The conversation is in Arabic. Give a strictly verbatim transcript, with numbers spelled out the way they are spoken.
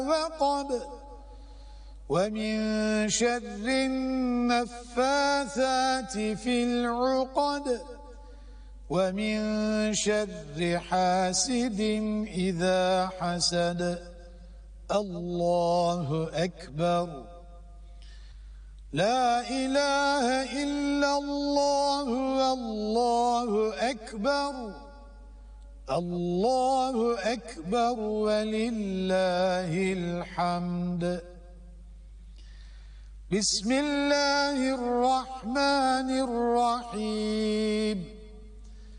وقب ومن شر النفاثات في العقد ومن شر حاسد إذا حسد. الله أكبر. لا إله إلا الله والله أكبر. الله أكبر ولله الحمد. بسم الله الرحمن الرحيم.